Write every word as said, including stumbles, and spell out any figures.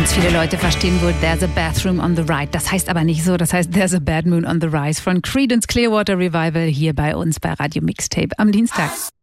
Ganz viele Leute verstehen wohl There's a Bathroom on the Right. Das heißt aber nicht so, das heißt There's a Bad Moon on the Rise von Creedence Clearwater Revival hier bei uns bei Radio Mixtape am Dienstag.